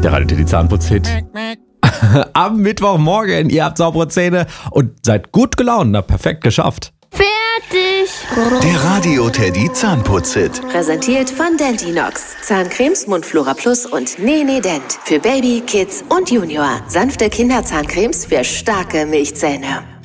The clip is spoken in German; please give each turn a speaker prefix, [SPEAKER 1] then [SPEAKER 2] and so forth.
[SPEAKER 1] Der Radio Teddy Zahnputz-Hit. Am Mittwochmorgen, ihr habt saubere Zähne und seid gut gelaunt. Na, perfekt geschafft.
[SPEAKER 2] Fertig.
[SPEAKER 3] Der Radio Teddy Zahnputz-Hit.
[SPEAKER 4] Präsentiert von Deltinox. Zahncremes, Mundflora Plus und Nee Dent. Für Baby, Kids und Junior. Sanfte Kinderzahncremes für starke Milchzähne.